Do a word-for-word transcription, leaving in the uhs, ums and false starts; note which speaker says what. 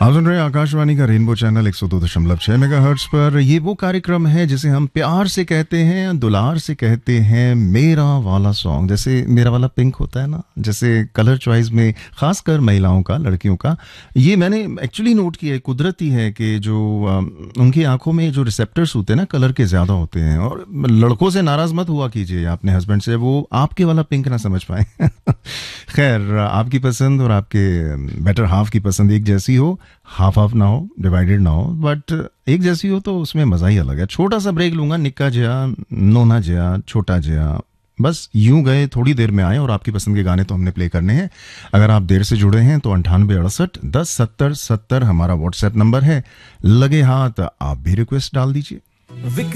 Speaker 1: आप सुन रहे हैं आकाशवाणी का रेनबो चैनल एक सौ दो दशमलव छह मेगाहर्ट्ज पर। ये वो कार्यक्रम है जिसे हम प्यार से कहते हैं, दुलार से कहते हैं मेरा वाला सॉन्ग। जैसे मेरा वाला पिंक होता है ना, जैसे कलर चॉइस में खासकर महिलाओं का, लड़कियों का, ये मैंने एक्चुअली नोट किया है, कुदरती है कि जो उनकी आंखों में जो रिसेप्टर्स होते हैं ना, कलर के ज़्यादा होते हैं। और लड़कों से नाराज़ मत हुआ कीजिए अपने हस्बैंड से, वो आपके वाला पिंक ना समझ पाए। खैर, आपकी पसंद और आपके बेटर हाफ की पसंद एक जैसी हो, हाफ हाफ ना हो, डिवाइडेड ना हो, बट एक जैसी हो तो उसमें मज़ा ही अलग है। छोटा सा ब्रेक लूंगा, निक्का जया, नोना जया, छोटा जया, बस यूं गए, थोड़ी देर में आए और आपकी पसंद के गाने तो हमने प्ले करने हैं। अगर आप देर से जुड़े हैं तो अंठानवे अड़सठ दस सत्तर सत्तर हमारा व्हाट्सएप नंबर है। लगे हाथ आप भी रिक्वेस्ट डाल दीजिए।